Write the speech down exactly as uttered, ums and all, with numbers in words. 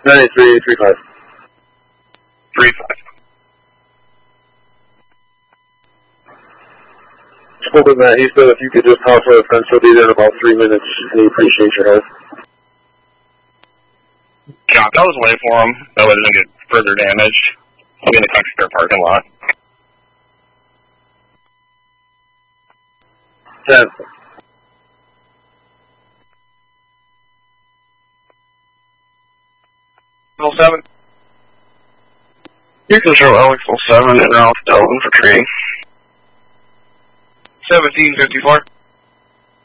ninety-three, three five. three five. Spoke with Matt. He said if you could just talk to our friends, he'll be there in about three minutes. We appreciate your help. John, I was away for him. That way doesn't get further damage. I'll be in the country fair parking lot. ten. Level seven. You can show Alex level seven and Ralph Delton for tree. seventeen fifty-four.